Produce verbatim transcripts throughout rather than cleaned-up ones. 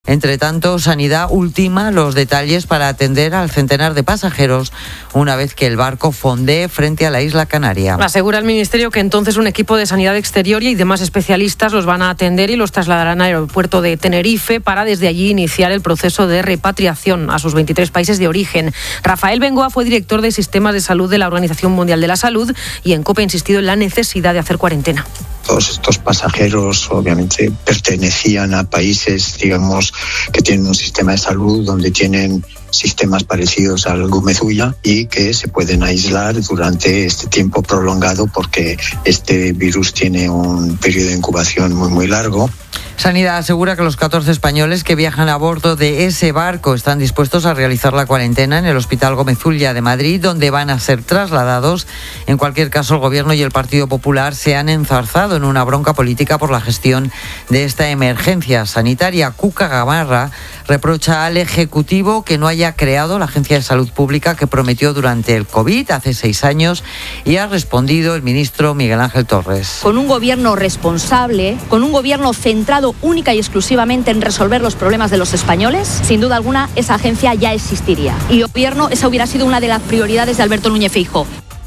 Entre tanto, Sanidad ultima los detalles para atender al centenar de pasajeros una vez que el barco fondee frente a la isla Canaria. Asegura el Ministerio que entonces un equipo de sanidad exterior y demás especialistas los van a atender y los trasladarán al aeropuerto de Tenerife para desde allí iniciar el proceso de repatriación a sus veintitrés países de origen. Rafael Bengoa fue director de Sistemas de Salud de la Organización Mundial de la Salud y en COPE ha insistido en la necesidad de hacer cuarentena. Todos estos pasajeros obviamente pertenecían a países, digamos, que tienen un sistema de salud donde tienen sistemas parecidos al Gumezuya y que se pueden aislar durante este tiempo prolongado porque este virus tiene un periodo de incubación muy muy largo. Sanidad asegura que los catorce españoles que viajan a bordo de ese barco están dispuestos a realizar la cuarentena en el Hospital Gumezuya de Madrid, donde van a ser trasladados. En cualquier caso, el Gobierno y el Partido Popular se han enzarzado en una bronca política por la gestión de esta emergencia sanitaria. Cuca Gamarra reprocha al Ejecutivo que no haya creado la Agencia de Salud Pública que prometió durante el COVID hace seis años y ha respondido el ministro Miguel Ángel Torres. Con un gobierno responsable, con un gobierno centrado única y exclusivamente en resolver los problemas de los españoles, sin duda alguna esa agencia ya existiría. Y el gobierno, esa hubiera sido una de las prioridades de Alberto Núñez Feijóo.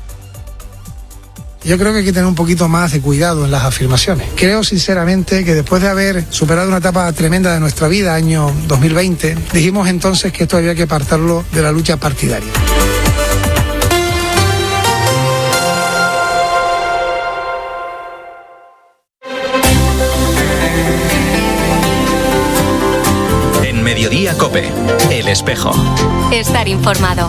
Yo creo que hay que tener un poquito más de cuidado en las afirmaciones. Creo sinceramente que después de haber superado una etapa tremenda de nuestra vida, año dos mil veinte, dijimos entonces que esto había que apartarlo de la lucha partidaria. En Mediodía COPE, El Espejo. Estar informado.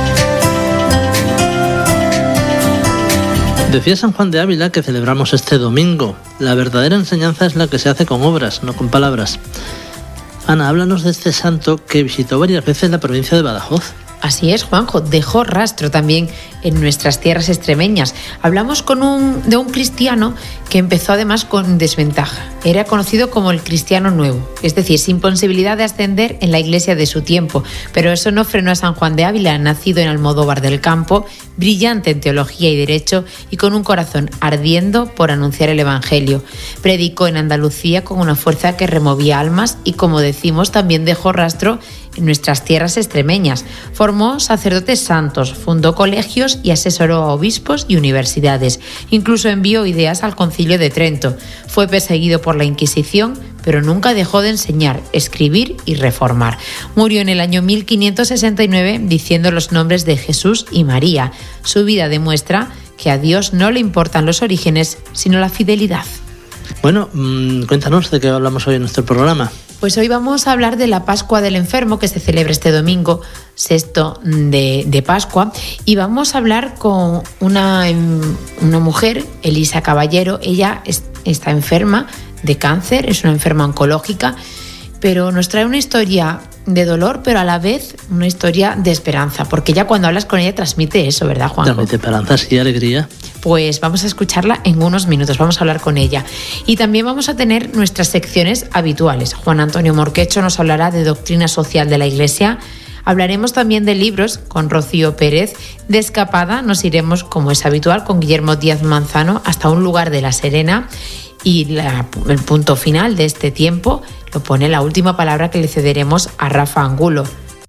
Decía San Juan de Ávila que celebramos este domingo. La verdadera enseñanza es la que se hace con obras, no con palabras. Ana, háblanos de este santo que visitó varias veces la provincia de Badajoz. Así es, Juanjo, dejó rastro también en nuestras tierras extremeñas. Hablamos con un, de un cristiano que empezó además con desventaja. Era conocido como el cristiano nuevo, es decir, sin posibilidad de ascender en la iglesia de su tiempo. Pero eso no frenó a San Juan de Ávila, nacido en Almodóvar del Campo, brillante en teología y derecho y con un corazón ardiendo por anunciar el Evangelio. Predicó en Andalucía con una fuerza que removía almas y, como decimos, también dejó rastro en nuestras tierras extremeñas. Formó sacerdotes santos, fundó colegios y asesoró a obispos y universidades. Incluso envió ideas al Concilio de Trento. Fue perseguido por la Inquisición, pero nunca dejó de enseñar, escribir y reformar. Murió en el año mil quinientos sesenta y nueve diciendo los nombres de Jesús y María. Su vida demuestra que a Dios no le importan los orígenes, sino la fidelidad. Bueno, mmm, cuéntanos de qué hablamos hoy en nuestro programa. Pues hoy vamos a hablar de la Pascua del Enfermo, que se celebra este domingo, sexto de, de Pascua, y vamos a hablar con una, una mujer, Elisa Caballero. Ella es, está enferma de cáncer, es una enferma oncológica, pero nos trae una historia de dolor, pero a la vez una historia de esperanza, porque ya cuando hablas con ella transmite eso, ¿verdad, Juan? Transmite esperanza y alegría. Pues vamos a escucharla en unos minutos, vamos a hablar con ella. Y también vamos a tener nuestras secciones habituales. Juan Antonio Morquecho nos hablará de doctrina social de la Iglesia. Hablaremos también de libros con Rocío Pérez. De escapada nos iremos, como es habitual, con Guillermo Díaz Manzano hasta un lugar de La Serena. Y la, el punto final de este tiempo lo pone la última palabra que le cederemos a Rafa Angulo.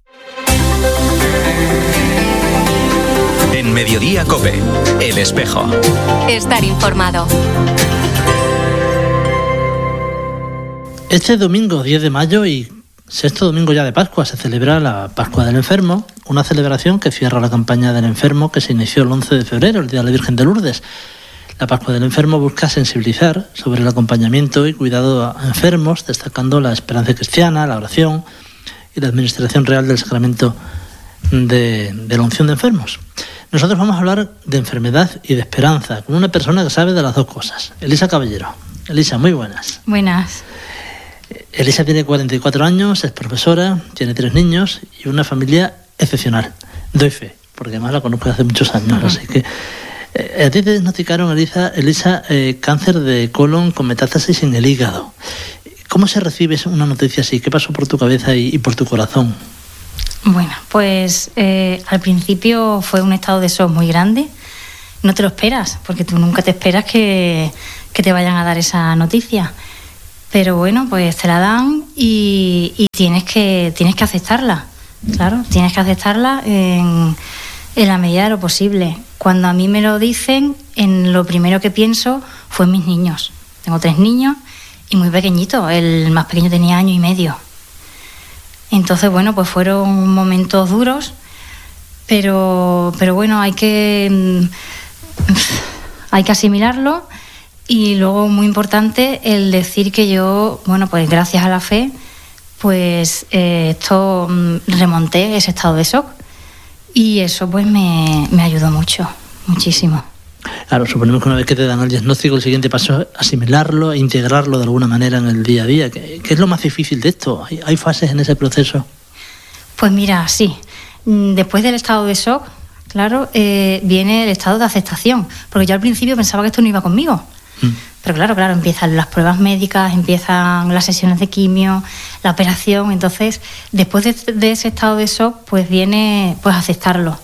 En Mediodía COPE, El Espejo. Estar informado. Este domingo diez de mayo y sexto domingo ya de Pascua se celebra la Pascua del Enfermo, una celebración que cierra la campaña del enfermo que se inició el once de febrero, el Día de la Virgen de Lourdes. La Pascua del Enfermo busca sensibilizar sobre el acompañamiento y cuidado a enfermos, destacando la esperanza cristiana, la oración y la administración real del sacramento de, de la unción de enfermos. Nosotros vamos a hablar de enfermedad y de esperanza con una persona que sabe de las dos cosas, Elisa Caballero. Elisa, muy buenas. Buenas. Elisa tiene cuarenta y cuatro años, es profesora, tiene tres niños y una familia excepcional. Doy fe, porque además la conozco hace muchos años, uh-huh. Así que eh, a ti te diagnosticaron, Elisa, Elisa eh, cáncer de colon con metástasis en el hígado. ¿Cómo se recibe una noticia así? ¿Qué pasó por tu cabeza y, y por tu corazón? Bueno, pues eh, al principio fue un estado de shock muy grande. No te lo esperas, porque tú nunca te esperas que, que te vayan a dar esa noticia. pero bueno, pues te la dan y, y tienes que tienes que aceptarla, claro, tienes que aceptarla en, en la medida de lo posible. Cuando a mí me lo dicen, en lo primero que pienso fue en mis niños. Tengo tres niños y muy pequeñitos, el más pequeño tenía año y medio. Entonces, bueno, pues fueron momentos duros, pero, pero bueno, hay que, hay que asimilarlo. Y luego, muy importante, el decir que yo, bueno, pues gracias a la fe, pues eh, esto remonté ese estado de shock y eso pues me, me ayudó mucho, muchísimo. Claro, suponemos que una vez que te dan el diagnóstico, el siguiente paso es asimilarlo e integrarlo de alguna manera en el día a día. ¿Qué, qué es lo más difícil de esto? ¿Hay, hay fases en ese proceso? Pues mira, sí. Después del estado de shock, claro, eh, viene el estado de aceptación, porque yo al principio pensaba que esto no iba conmigo. Pero claro, claro, empiezan las pruebas médicas, empiezan las sesiones de quimio, la operación. Entonces, después de, de ese estado de shock, pues viene pues aceptarlo.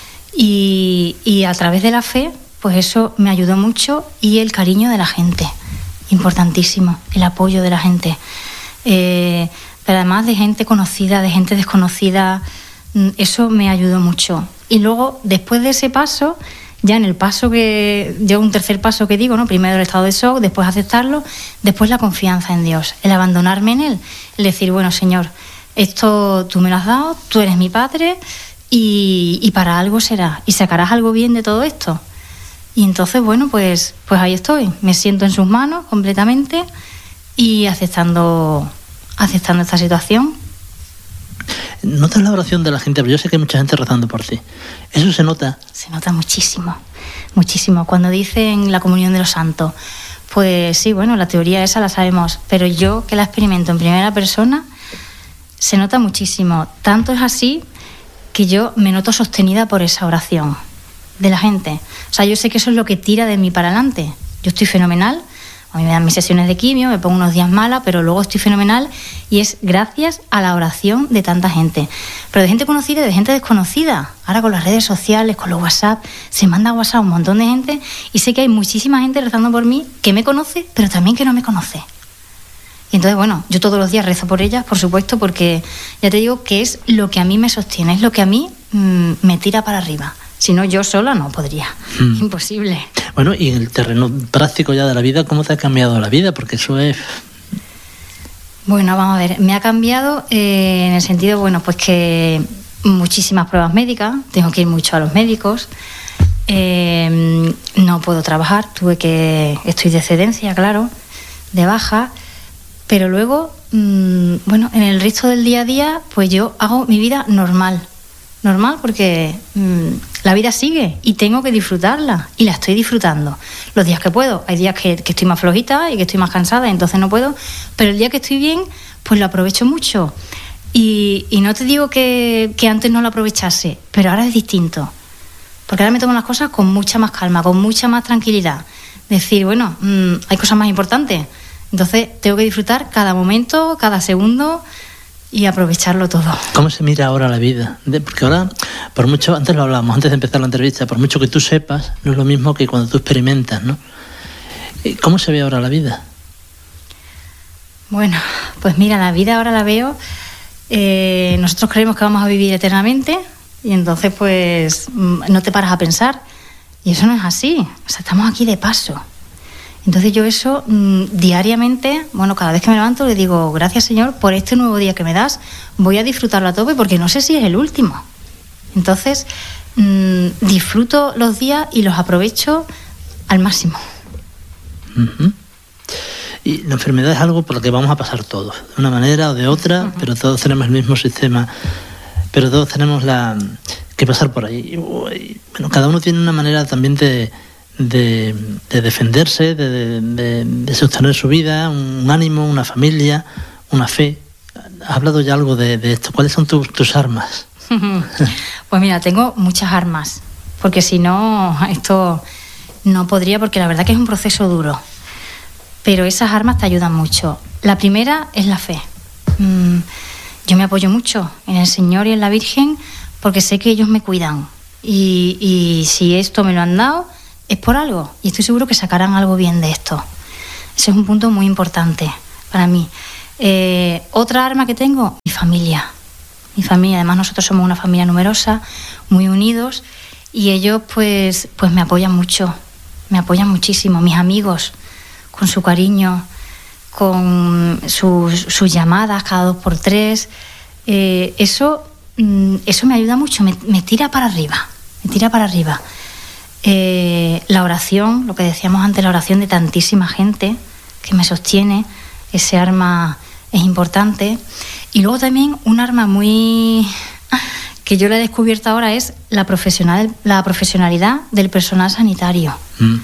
Y, y a través de la fe, pues eso me ayudó mucho, y el cariño de la gente, importantísimo, el apoyo de la gente. Eh, pero además de gente conocida, de gente desconocida, eso me ayudó mucho. Y luego, después de ese paso, ya en el paso que, yo un tercer paso que digo, ¿no? Primero el estado de shock, después aceptarlo, después la confianza en Dios, el abandonarme en Él, el decir, bueno, Señor, esto tú me lo has dado, tú eres mi Padre y, y para algo será, y sacarás algo bien de todo esto. Y entonces, bueno, pues, pues ahí estoy, me siento en sus manos completamente y aceptando, aceptando esta situación. ¿Notas la oración de la gente? Pero yo sé que hay mucha gente rezando por ti. ¿Eso se nota? Se nota muchísimo, muchísimo. Cuando dicen la comunión de los santos, pues sí, bueno, la teoría esa la sabemos, pero yo que la experimento en primera persona, se nota muchísimo. Tanto es así que yo me noto sostenida por esa oración de la gente. O sea, yo sé que eso es lo que tira de mí para adelante. Yo estoy fenomenal. A mí me dan mis sesiones de quimio, me pongo unos días mala, pero luego estoy fenomenal, y es gracias a la oración de tanta gente. Pero de gente conocida y de gente desconocida. Ahora con las redes sociales, con los WhatsApp, se manda WhatsApp a un montón de gente, y sé que hay muchísima gente rezando por mí que me conoce, pero también que no me conoce. Y entonces, bueno, yo todos los días rezo por ellas, por supuesto, porque ya te digo que es lo que a mí me sostiene, es lo que a mí mmm, me tira para arriba. Si no, yo sola no podría. Mm. Imposible. Bueno, y en el terreno práctico ya de la vida, ¿cómo te ha cambiado la vida? Porque eso es... Bueno, vamos a ver. Me ha cambiado eh, en el sentido, bueno, pues que muchísimas pruebas médicas. Tengo que ir mucho a los médicos. Eh, no puedo trabajar. Tuve que... Estoy de excedencia, claro, de baja. Pero luego, mmm, bueno, en el resto del día a día, pues yo hago mi vida normal. Normal porque mmm, la vida sigue y tengo que disfrutarla, y la estoy disfrutando los días que puedo. Hay días que, que estoy más flojita y que estoy más cansada, y entonces no puedo, pero el día que estoy bien, pues lo aprovecho mucho. Y, y no te digo que, que antes no lo aprovechase, pero ahora es distinto, porque ahora me tomo las cosas con mucha más calma, con mucha más tranquilidad. Decir, bueno, mmm, hay cosas más importantes, entonces tengo que disfrutar cada momento, cada segundo, y aprovecharlo todo. ¿Cómo se mira ahora la vida? Porque ahora, por mucho, antes lo hablábamos, antes de empezar la entrevista, por mucho que tú sepas, no es lo mismo que cuando tú experimentas, ¿no? ¿Cómo se ve ahora la vida? Bueno, pues mira, la vida ahora la veo, eh, nosotros creemos que vamos a vivir eternamente, y entonces pues no te paras a pensar, y eso no es así, o sea, estamos aquí de paso. Entonces yo eso mmm, diariamente, bueno, cada vez que me levanto le digo, gracias Señor por este nuevo día que me das, voy a disfrutarlo a tope porque no sé si es el último. Entonces mmm, disfruto los días y los aprovecho al máximo. Uh-huh. Y la enfermedad es algo por lo que vamos a pasar todos, de una manera o de otra, uh-huh. Pero todos tenemos el mismo sistema, pero todos tenemos la que pasar por ahí. Y, bueno, cada uno tiene una manera también de... De, de defenderse, de, de, de sostener su vida, un ánimo, una familia, una fe. ¿Has hablado ya algo de, de esto? ¿Cuáles son tus, tus armas? Pues mira, tengo muchas armas, porque si no, esto no podría, porque la verdad que es un proceso duro. Pero esas armas te ayudan mucho. La primera es la fe. Yo me apoyo mucho en el Señor y en la Virgen, porque sé que ellos me cuidan. Y, y si esto me lo han dado, es por algo, y estoy seguro que sacarán algo bien de esto. Ese es un punto muy importante, para mí. Eh, otra arma que tengo, mi familia. Mi familia, además nosotros somos una familia numerosa, muy unidos, y ellos pues, pues me apoyan mucho, me apoyan muchísimo. Mis amigos, con su cariño, con sus, sus llamadas cada dos por tres, eh, eso, eso me ayuda mucho, me, me tira para arriba, me tira para arriba. Eh, la oración, lo que decíamos antes, la oración de tantísima gente que me sostiene, ese arma es importante. Y luego también un arma muy que yo le he descubierto ahora es la profesional, la profesionalidad del personal sanitario. Mm.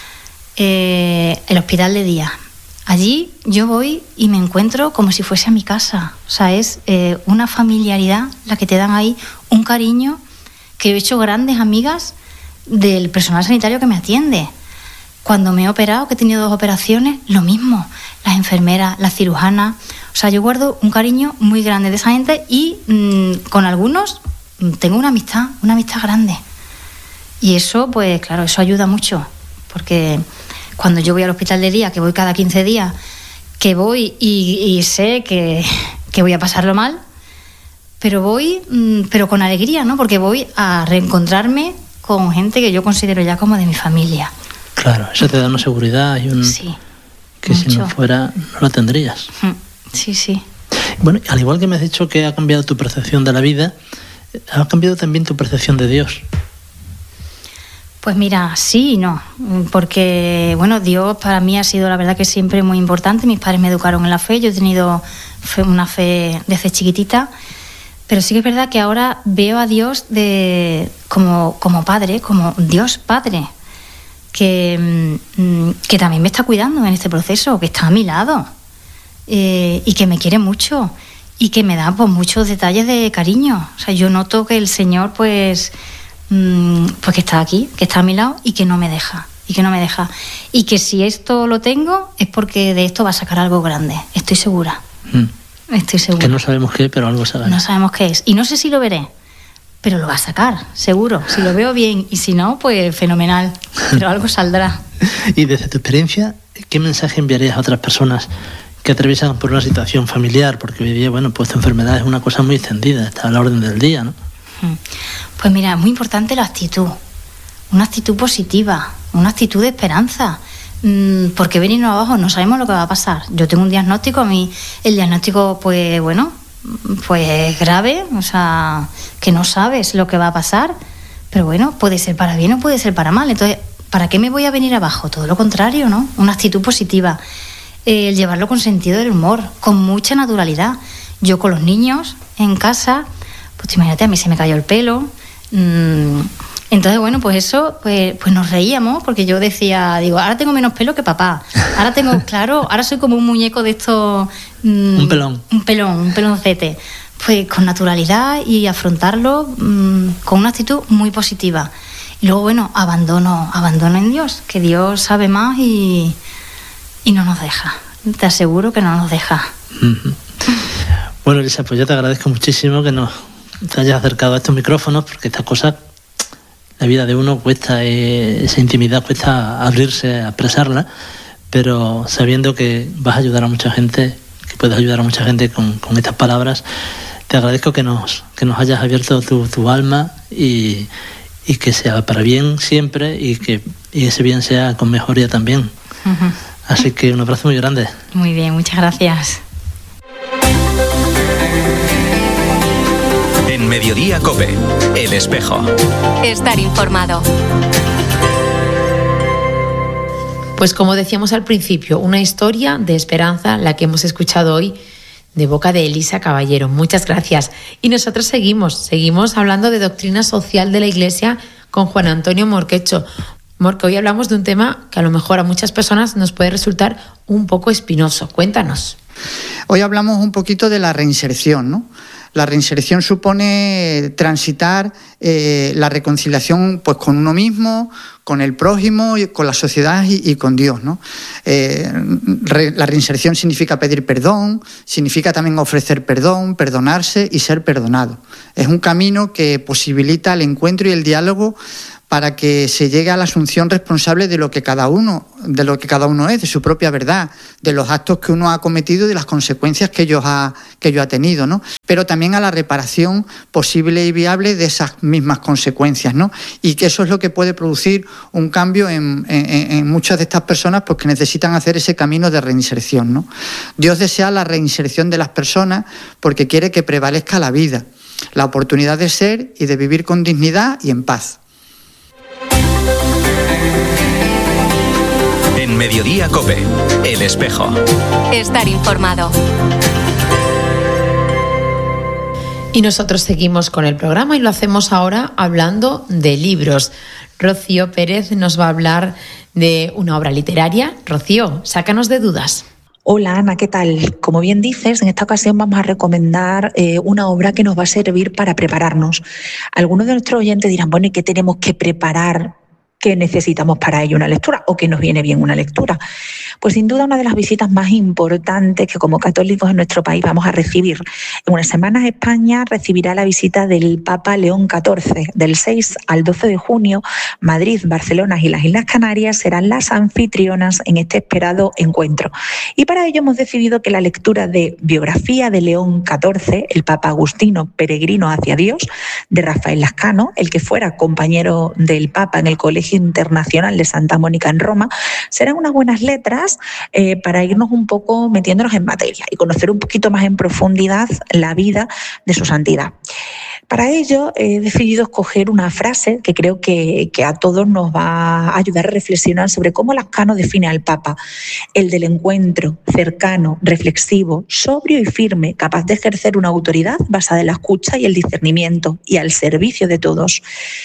Eh, el hospital de día. Allí yo voy y me encuentro como si fuese a mi casa. O sea, es eh, una familiaridad la que te dan ahí, un cariño, que he hecho grandes amigas del personal sanitario que me atiende. Cuando me he operado, que he tenido dos operaciones, lo mismo. Las enfermeras, las cirujanas. O sea, yo guardo un cariño muy grande de esa gente y mmm, con algunos tengo una amistad, una amistad grande. Y eso, pues claro, eso ayuda mucho. Porque cuando yo voy al hospital de día, que voy cada quince días, que voy y, y sé que, que voy a pasarlo mal, pero voy, mmm, pero con alegría, ¿no? Porque voy a reencontrarme con gente que yo considero ya como de mi familia. Claro, eso te da una seguridad y un... Sí, que mucho. Si no fuera, no la tendrías. Sí, sí. Bueno, al igual que me has dicho que ha cambiado tu percepción de la vida, ¿ha cambiado también tu percepción de Dios? Pues mira, sí y no, porque bueno, Dios para mí ha sido la verdad que siempre muy importante. Mis padres me educaron en la fe, yo he tenido fe, una fe desde chiquitita, pero sí que es verdad que ahora veo a Dios de, como, como padre, como Dios Padre, que, que también me está cuidando en este proceso, que está a mi lado eh, y que me quiere mucho y que me da pues muchos detalles de cariño. O sea, yo noto que el Señor pues... pues que está aquí, que está a mi lado y que no me deja, y que no me deja. Y que si esto lo tengo es porque de esto va a sacar algo grande, estoy segura. Mm. Estoy segura. Que no sabemos qué, pero algo saldrá. No sabemos qué es. Y no sé si lo veré, pero lo va a sacar, seguro. Si lo veo bien y si no, pues fenomenal. Pero algo saldrá. Y desde tu experiencia, ¿qué mensaje enviarías a otras personas que atraviesan por una situación familiar? Porque hoy día, bueno, pues esta enfermedad es una cosa muy extendida, está a la orden del día, ¿no? Pues mira, es muy importante la actitud, una actitud positiva, una actitud de esperanza, porque venirnos abajo no sabemos lo que va a pasar. Yo tengo un diagnóstico, a mí el diagnóstico pues bueno, pues es grave, o sea, que no sabes lo que va a pasar, pero bueno, puede ser para bien o puede ser para mal. Entonces, ¿para qué me voy a venir abajo? Todo lo contrario, ¿no? Una actitud positiva, el llevarlo con sentido del humor, con mucha naturalidad. Yo con los niños en casa, pues imagínate, a mí se me cayó el pelo. Entonces, bueno, pues eso, pues, pues nos reíamos, porque yo decía, digo, ahora tengo menos pelo que papá. Ahora tengo, claro, ahora soy como un muñeco de estos... Mmm, un pelón. Un pelón, un peloncete. Pues con naturalidad y afrontarlo mmm, con una actitud muy positiva. Y luego, bueno, abandono, abandono en Dios, que Dios sabe más y, y no nos deja. Te aseguro que no nos deja. Uh-huh. Bueno, Elisa, pues yo te agradezco muchísimo que nos te hayas acercado a estos micrófonos, porque estas cosas, la vida de uno cuesta, eh, esa intimidad cuesta abrirse, a expresarla, pero sabiendo que vas a ayudar a mucha gente, que puedes ayudar a mucha gente con, con estas palabras, te agradezco que nos, que nos hayas abierto tu, tu alma y, y que sea para bien siempre y que y ese bien sea con mejoría también. Uh-huh. Así que un abrazo muy grande. Muy bien, muchas gracias. En Mediodía COPE, El Espejo. Estar informado. Pues como decíamos al principio, una historia de esperanza, la que hemos escuchado hoy de boca de Elisa Caballero. Muchas gracias. Y nosotros seguimos, seguimos hablando de doctrina social de la Iglesia con Juan Antonio Morquecho. Morque, hoy hablamos de un tema que a lo mejor a muchas personas nos puede resultar un poco espinoso. Cuéntanos. Hoy hablamos un poquito de la reinserción, ¿no? La reinserción supone transitar eh, la reconciliación pues con uno mismo, con el prójimo, con la sociedad y, y con Dios, ¿no? Eh, re, la reinserción significa pedir perdón, significa también ofrecer perdón, perdonarse y ser perdonado. Es un camino que posibilita el encuentro y el diálogo para que se llegue a la asunción responsable de lo que cada uno, de lo que cada uno es, de su propia verdad, de los actos que uno ha cometido y de las consecuencias que ello ha, que ello ha tenido, ¿no? Pero también a la reparación posible y viable de esas mismas consecuencias, ¿no? Y que eso es lo que puede producir un cambio en, en, en muchas de estas personas, pues, que necesitan hacer ese camino de reinserción, ¿no? Dios desea la reinserción de las personas porque quiere que prevalezca la vida, la oportunidad de ser y de vivir con dignidad y en paz. En Mediodía COPE, El Espejo. Estar informado. Y nosotros seguimos con el programa y lo hacemos ahora hablando de libros. Rocío Pérez nos va a hablar de una obra literaria. Rocío, sácanos de dudas. Hola Ana, ¿qué tal? Como bien dices, en esta ocasión vamos a recomendar eh, una obra que nos va a servir para prepararnos. Algunos de nuestros oyentes dirán, bueno, ¿y qué tenemos que preparar? ¿Qué necesitamos para ello una lectura o que nos viene bien una lectura? Pues sin duda una de las visitas más importantes que como católicos en nuestro país vamos a recibir. En unas semanas España recibirá la visita del Papa León catorce. Del seis al doce de junio, Madrid, Barcelona y las Islas Canarias serán las anfitrionas en este esperado encuentro. Y para ello hemos decidido que la lectura de Biografía de León catorce, el Papa Agustino Peregrino hacia Dios, de Rafael Lascano, el que fuera compañero del Papa en el Colegio Internacional de Santa Mónica en Roma, serán unas buenas letras eh, para irnos un poco metiéndonos en materia y conocer un poquito más en profundidad la vida de su santidad. Para ello he decidido escoger una frase que creo que, que a todos nos va a ayudar a reflexionar sobre cómo Lascano define al Papa: el del encuentro, cercano, reflexivo, sobrio y firme, capaz de ejercer una autoridad basada en la escucha y el discernimiento y al servicio de todos.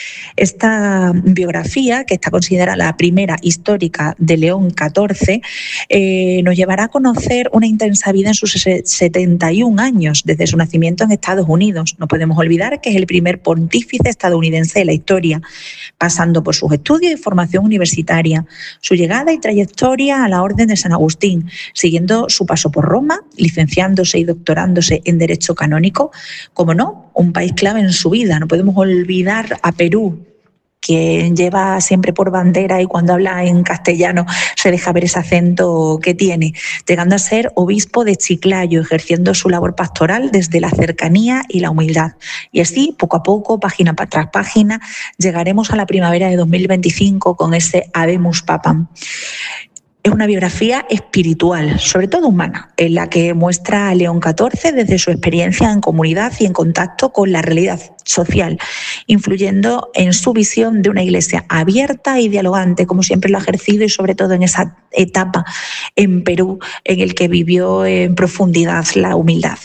Esta biografía, que está considerada la primera histórica de León catorce, eh, nos llevará a conocer una intensa vida en sus setenta y un años, desde su nacimiento en Estados Unidos. No podemos olvidar que es el primer pontífice estadounidense de la historia, pasando por sus estudios y formación universitaria, su llegada y trayectoria a la Orden de San Agustín, siguiendo su paso por Roma, licenciándose y doctorándose en Derecho Canónico. Como no, un país clave en su vida. No podemos olvidar a Perú, que lleva siempre por bandera y cuando habla en castellano se deja ver ese acento que tiene, llegando a ser obispo de Chiclayo, ejerciendo su labor pastoral desde la cercanía y la humildad. Y así, poco a poco, página tras página, llegaremos a la primavera de dos mil veinticinco con ese Habemus Papam. Es una biografía espiritual, sobre todo humana, en la que muestra a León catorce desde su experiencia en comunidad y en contacto con la realidad social, influyendo en su visión de una iglesia abierta y dialogante, como siempre lo ha ejercido, y sobre todo en esa etapa en Perú en el que vivió en profundidad la humildad.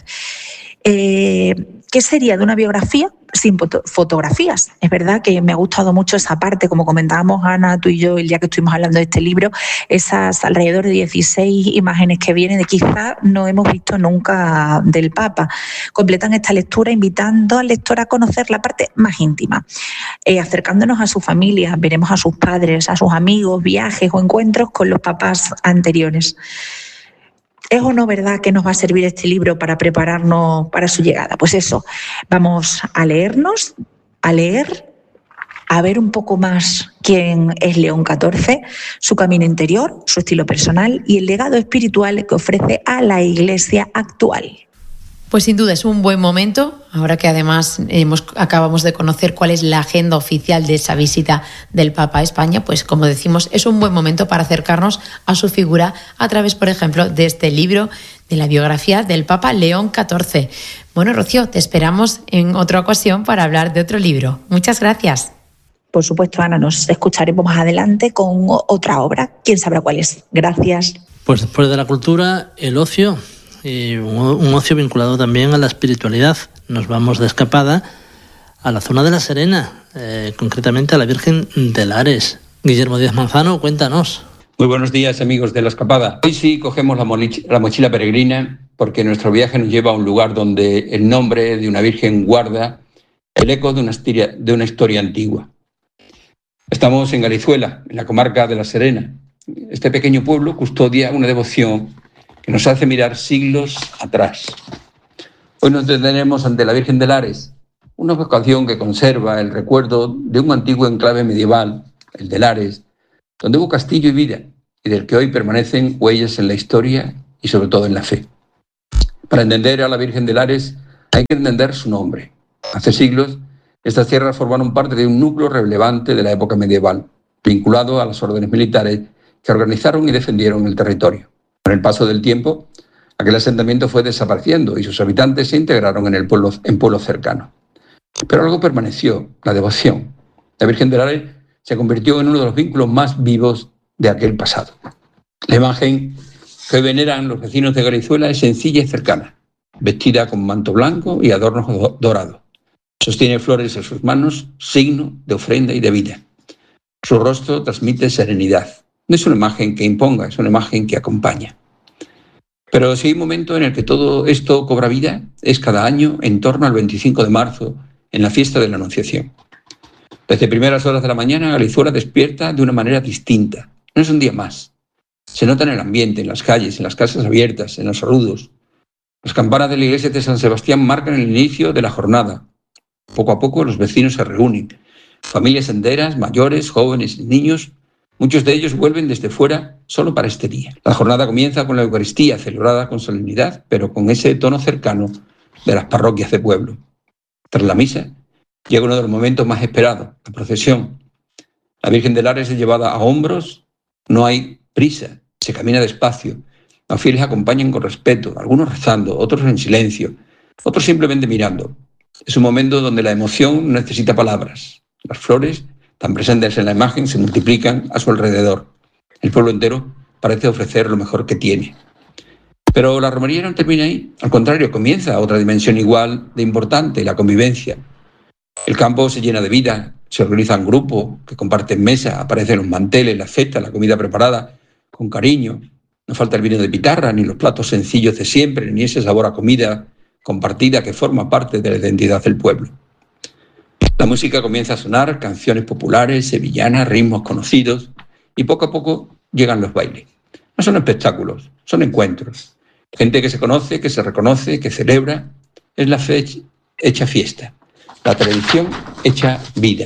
Eh, ¿Qué sería de una biografía sin fotografías? Es verdad que me ha gustado mucho esa parte, como comentábamos Ana, tú y yo, el día que estuvimos hablando de este libro, esas alrededor de dieciséis imágenes que vienen de quizá no hemos visto nunca del Papa. Completan esta lectura invitando al lector a conocer la parte más íntima, eh, acercándonos a su familia, veremos a sus padres, a sus amigos, viajes o encuentros con los papás anteriores. ¿Es o no verdad que nos va a servir este libro para prepararnos para su llegada? Pues eso, vamos a leernos, a leer, a ver un poco más quién es León catorce, su camino interior, su estilo personal y el legado espiritual que ofrece a la Iglesia actual. Pues sin duda es un buen momento, ahora que además hemos, acabamos de conocer cuál es la agenda oficial de esa visita del Papa a España, pues como decimos, es un buen momento para acercarnos a su figura a través, por ejemplo, de este libro de la biografía del Papa León catorce. Bueno, Rocío, te esperamos en otra ocasión para hablar de otro libro. Muchas gracias. Por supuesto, Ana, nos escucharemos más adelante con otra obra, quién sabrá cuál es. Gracias. Pues después de la cultura, el ocio. Y un ocio vinculado también a la espiritualidad. Nos vamos de escapada a la zona de La Serena, eh, concretamente a la Virgen de Lares. Guillermo Díaz Manzano, cuéntanos. Muy buenos días, amigos de La Escapada. Hoy sí cogemos la, molich- la mochila peregrina porque nuestro viaje nos lleva a un lugar donde el nombre de una virgen guarda el eco de una historia, de una historia antigua. Estamos en Galizuela, en la comarca de La Serena. Este pequeño pueblo custodia una devoción que nos hace mirar siglos atrás. Hoy nos detenemos ante la Virgen de Lares, una vocación que conserva el recuerdo de un antiguo enclave medieval, el de Lares, donde hubo castillo y vida, y del que hoy permanecen huellas en la historia y sobre todo en la fe. Para entender a la Virgen de Lares hay que entender su nombre. Hace siglos, estas tierras formaron parte de un núcleo relevante de la época medieval, vinculado a las órdenes militares que organizaron y defendieron el territorio. Con el paso del tiempo, aquel asentamiento fue desapareciendo y sus habitantes se integraron en, el pueblo, en pueblos cercanos. Pero algo permaneció, la devoción. La Virgen de Lares se convirtió en uno de los vínculos más vivos de aquel pasado. La imagen que hoy veneran los vecinos de Garizuela es sencilla y cercana, vestida con manto blanco y adornos dorados. Sostiene flores en sus manos, signo de ofrenda y de vida. Su rostro transmite serenidad. No es una imagen que imponga, es una imagen que acompaña. Pero si hay un momento en el que todo esto cobra vida, es cada año en torno al veinticinco de marzo, en la fiesta de la Anunciación. Desde primeras horas de la mañana, Galizuela despierta de una manera distinta. No es un día más. Se nota en el ambiente, en las calles, en las casas abiertas, en los saludos. Las campanas de la iglesia de San Sebastián marcan el inicio de la jornada. Poco a poco los vecinos se reúnen. Familias enteras, mayores, jóvenes y niños, muchos de ellos vuelven desde fuera solo para este día. La jornada comienza con la Eucaristía, celebrada con solemnidad, pero con ese tono cercano de las parroquias de pueblo. Tras la misa, llega uno de los momentos más esperados, la procesión. La Virgen de Lares es llevada a hombros, no hay prisa, se camina despacio. Los fieles acompañan con respeto, algunos rezando, otros en silencio, otros simplemente mirando. Es un momento donde la emoción no necesita palabras. Las flores, tan presentes en la imagen, se multiplican a su alrededor. El pueblo entero parece ofrecer lo mejor que tiene. Pero la romería no termina ahí. Al contrario, comienza otra dimensión igual de importante, la convivencia. El campo se llena de vida, se organizan grupos que comparten mesa, aparecen los manteles, la cesta, la comida preparada con cariño. No falta el vino de pitarra, ni los platos sencillos de siempre, ni ese sabor a comida compartida que forma parte de la identidad del pueblo. La música comienza a sonar, canciones populares, sevillanas, ritmos conocidos, y poco a poco llegan los bailes. No son espectáculos, son encuentros. Gente que se conoce, que se reconoce, que celebra. Es la fe hecha fiesta, la tradición hecha vida.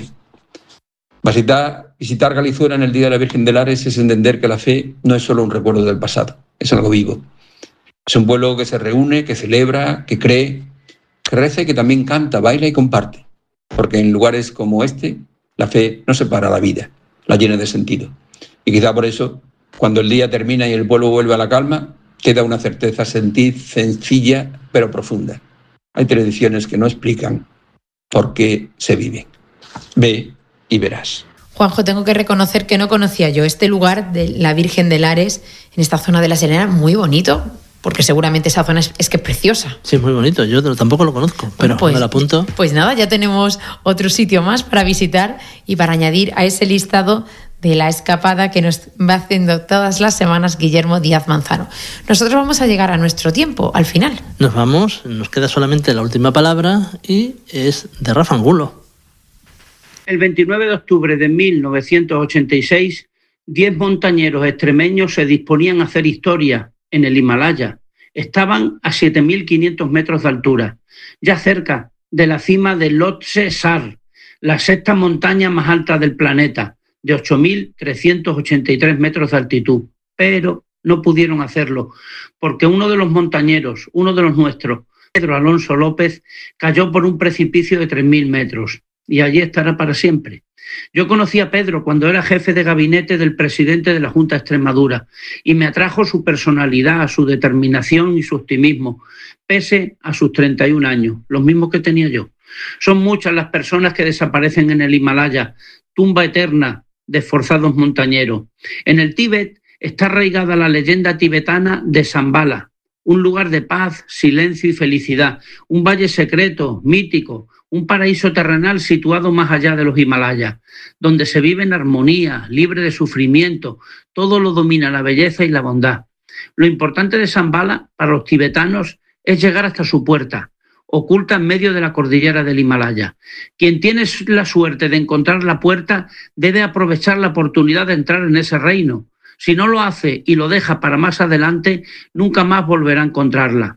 Visitar, visitar Galizuela en el Día de la Virgen de Lares es entender que la fe no es solo un recuerdo del pasado, es algo vivo. Es un pueblo que se reúne, que celebra, que cree, que reza y que también canta, baila y comparte. Porque en lugares como este, la fe no separa la vida, la llena de sentido. Y quizá por eso, cuando el día termina y el pueblo vuelve a la calma, queda una certeza sentir sencilla pero profunda. Hay tradiciones que no explican por qué se viven. Ve y verás. Juanjo, tengo que reconocer que no conocía yo este lugar de la Virgen de Lares, en esta zona de La Serena, muy bonito, porque seguramente esa zona es, es que es preciosa. Sí, es muy bonito, yo tampoco lo conozco, pero pues, me lo apunto. Pues nada, ya tenemos otro sitio más para visitar y para añadir a ese listado de la escapada que nos va haciendo todas las semanas Guillermo Díaz Manzano. Nosotros vamos a llegar a nuestro tiempo, al final. Nos vamos, nos queda solamente la última palabra y es de Rafa Angulo. El veintinueve de octubre de mil novecientos ochenta y seis, diez montañeros extremeños se disponían a hacer historia en el Himalaya. Estaban a siete mil quinientos metros de altura, ya cerca de la cima del Lhotse Sar, la sexta montaña más alta del planeta, de ocho mil trescientos ochenta y tres metros de altitud. Pero no pudieron hacerlo, porque uno de los montañeros, uno de los nuestros, Pedro Alonso López, cayó por un precipicio de tres mil metros. Y allí estará para siempre. Yo conocí a Pedro cuando era jefe de gabinete del presidente de la Junta de Extremadura y me atrajo su personalidad, su determinación y su optimismo, pese a sus treinta y un años, los mismos que tenía yo. Son muchas las personas que desaparecen en el Himalaya, tumba eterna de esforzados montañeros. En el Tíbet está arraigada la leyenda tibetana de Shambhala, un lugar de paz, silencio y felicidad, un valle secreto, mítico, un paraíso terrenal situado más allá de los Himalayas, donde se vive en armonía, libre de sufrimiento, todo lo domina la belleza y la bondad. Lo importante de Shambhala para los tibetanos es llegar hasta su puerta, oculta en medio de la cordillera del Himalaya. Quien tiene la suerte de encontrar la puerta debe aprovechar la oportunidad de entrar en ese reino. Si no lo hace y lo deja para más adelante, nunca más volverá a encontrarla.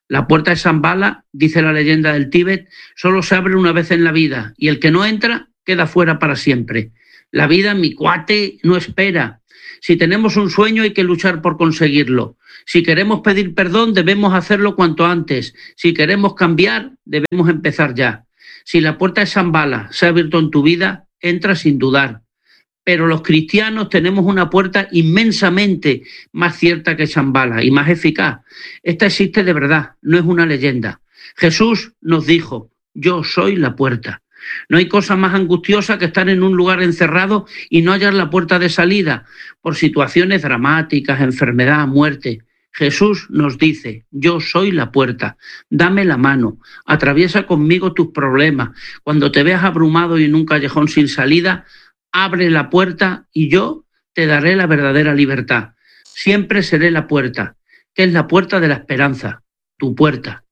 La puerta de Shambhala, dice la leyenda del Tíbet, solo se abre una vez en la vida y el que no entra queda fuera para siempre. La vida, mi cuate, no espera. Si tenemos un sueño hay que luchar por conseguirlo. Si queremos pedir perdón debemos hacerlo cuanto antes. Si queremos cambiar debemos empezar ya. Si la puerta de Shambhala se ha abierto en tu vida, entra sin dudar. Pero los cristianos tenemos una puerta inmensamente más cierta que Shambhala y más eficaz. Esta existe de verdad, no es una leyenda. Jesús nos dijo, yo soy la puerta. No hay cosa más angustiosa que estar en un lugar encerrado y no hallar la puerta de salida por situaciones dramáticas, enfermedad, muerte. Jesús nos dice, yo soy la puerta, dame la mano, atraviesa conmigo tus problemas. Cuando te veas abrumado y en un callejón sin salida, abre la puerta y yo te daré la verdadera libertad. Siempre seré la puerta, que es la puerta de la esperanza, tu puerta.